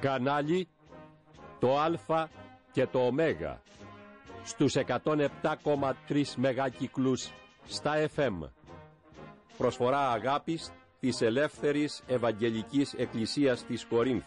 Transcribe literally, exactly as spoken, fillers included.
Κανάλι το Α και το Ω στους εκατόν επτά κόμμα τρία μεγάκυκλους στα εφ εμ. Προσφορά αγάπης της Ελεύθερης Ευαγγελικής Εκκλησίας της Κορίνθου.